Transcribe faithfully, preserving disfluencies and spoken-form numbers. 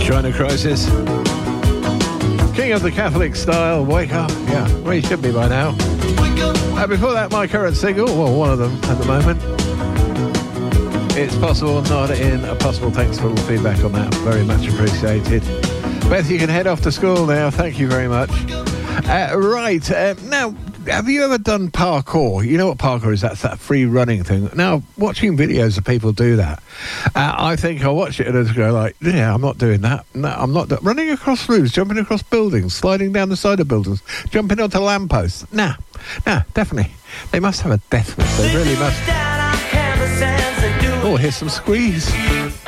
China Crisis. King of the Catholic style, Wake Up. Yeah, well, you should be by now. Uh, before that, my current single, well, one of them at the moment. It's Possible, Not In a Possible. Thanks for all the feedback on that. Very much appreciated. Beth, you can head off to school now. Thank you very much. Uh, right, uh, now, have you ever done parkour? You know what parkour is? That's that free running thing. Now, watching videos of people do that, uh, I think I'll watch it and I'll go like, yeah, I'm not doing that. No, I'm not do- running across roofs, jumping across buildings, sliding down the side of buildings, jumping onto lampposts. Nah, nah, definitely. They must have a death wish. They really must. Oh, here's some Squeeze.